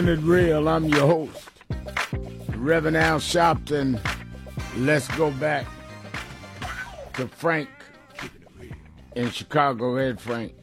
It Real, I'm your host, Reverend Al Sharpton. Let's go back to Frank in Chicago. Go ahead, Frank.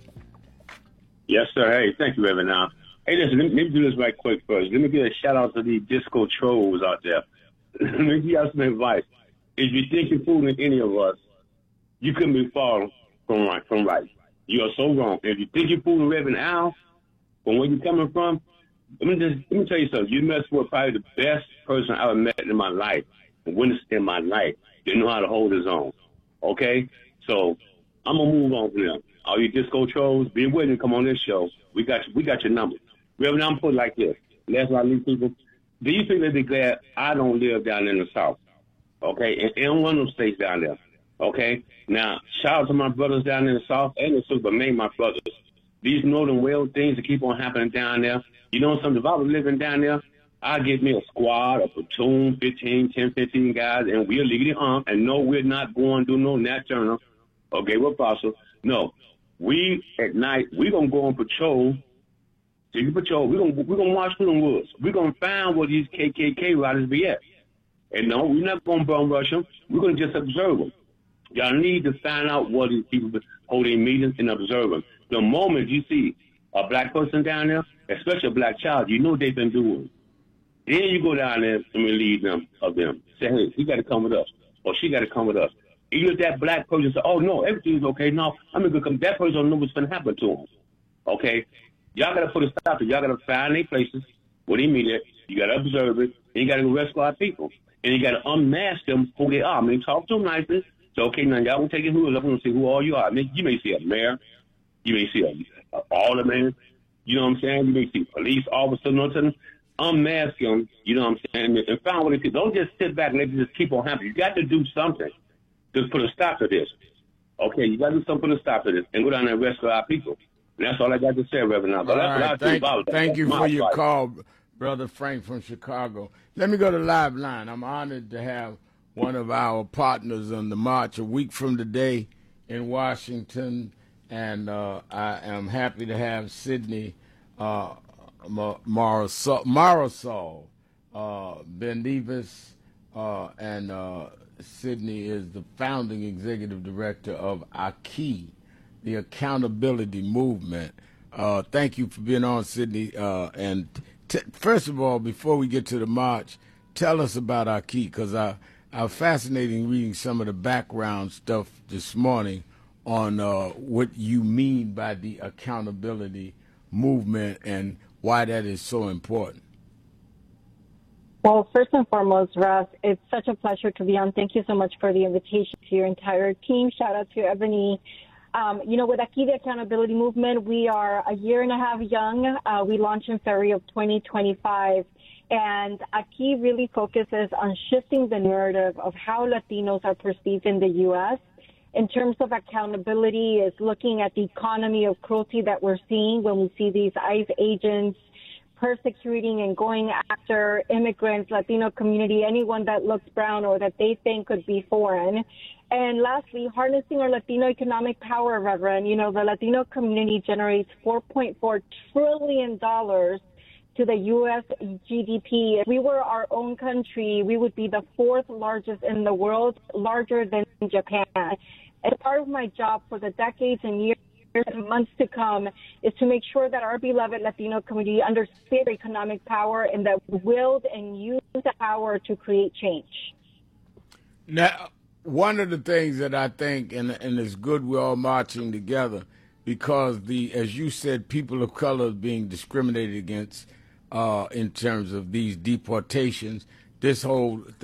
Yes, sir. Hey, thank you, Reverend Al. Hey, listen, let me do this right quick first. Let me give a shout out to the disco trolls out there. Let me give you some advice. If you think you're fooling any of us, you couldn't be far from right. You are so wrong. If you think you're fooling Reverend Al, from where you're coming from, let me tell you something. You messed with probably the best person I ever met in my life, and witnessed in my life. They know how to hold his own. Okay? So I'm gonna move on from them. All you disco trolls, be willing to come on this show. We got your number. Reverend, I'm put it like this. Last I leave people, do you think they'd be glad I don't live down in the South? Okay? And one of them states down there. Okay? Now, shout out to my brothers down in the South and the South, but mainly my brothers. These Northern Wales things that keep on happening down there. You know something? If I was living down there, I'd get me a squad, a platoon, 15 guys, and we'll legally armed. And no, we're not going to do no Nat Turner. Okay, we're Apostle. No. We, at night, we're going to go on patrol. Take a patrol. We're gonna march through the woods. We're going to find where these KKK riders be at. And no, we're not going to bum rush them. We're going to just observe them. Y'all need to find out what these people holding meetings and observe them. The moment you see a black person down there, especially a black child, you know they've been doing. Then you go down there and relieve them of them. Say, hey, he got to come with us, or she got to come with us. Even if that black person say, oh, no, everything's okay. No, I'm going to come. That person don't know what's going to happen to them. Okay? Y'all got to put a stop to it. Y'all got to find their places where they meet at. You got to observe it. And you got to go rescue our people. And you got to unmask them who they are. I mean, talk to them nicely. So, okay, now y'all going to take it who is up and see who all you are. I mean, you may see a mayor. You may see a alderman. You know what I'm saying? You may see police officer. Unmask them. You know what I'm saying? And find what it is. Don't just sit back and let it just keep on happening. You got to do something to put a stop to this. Okay, you got to do something to put a stop to this and go down there and rescue our people. And that's all I got to say, Reverend. All right, thank you for your call, Brother Frank from Chicago. Let me go to Live Line. I'm honored to have one of our partners on the march a week from today in Washington, and I am happy to have Sydney Marisol Bendivis, and Sydney is the founding executive director of AKI, the Accountability Movement. Thank you for being on, Sydney. And first of all, before we get to the march, tell us about AKI, because I'm fascinating reading some of the background stuff this morning on what you mean by the accountability movement and why that is so important. Well, first and foremost, Russ, it's such a pleasure to be on. Thank you so much for the invitation to your entire team. Shout out to Ebony. With AKI, the Accountability Movement, we are a year and a half young. We launched in February of 2025. And AKI really focuses on shifting the narrative of how Latinos are perceived in the U.S. In terms of accountability, is looking at the economy of cruelty that we're seeing when we see these ICE agents persecuting and going after immigrants, Latino community, anyone that looks brown or that they think could be foreign. And lastly, harnessing our Latino economic power, Reverend. The Latino community generates $4.4 trillion to the U.S. GDP. If we were our own country, we would be the fourth largest in the world, larger than Japan. And part of my job for the decades and years and months to come is to make sure that our beloved Latino community understands their economic power and that we wield and use the power to create change. Now, one of the things that I think, and it's good we're all marching together, because as you said, people of color being discriminated against in terms of these deportations, this whole